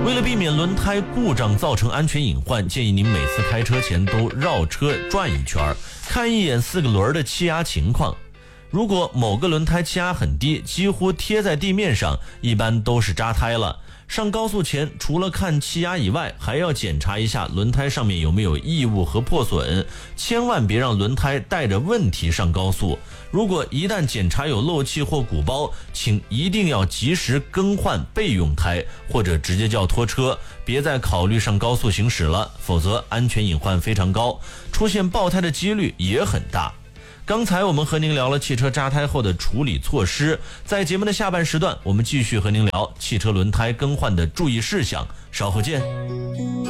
为了避免轮胎故障造成安全隐患，建议您每次开车前都绕车转一圈，看一眼4个轮的气压情况。如果某个轮胎气压很低，几乎贴在地面上，一般都是扎胎了。上高速前，除了看气压以外，还要检查一下轮胎上面有没有异物和破损，千万别让轮胎带着问题上高速。如果一旦检查有漏气或鼓包，请一定要及时更换备用胎，或者直接叫拖车，别再考虑上高速行驶了，否则安全隐患非常高，出现爆胎的几率也很大。刚才我们和您聊了汽车扎胎后的处理措施，在节目的下半时段，我们继续和您聊汽车轮胎更换的注意事项，稍后见。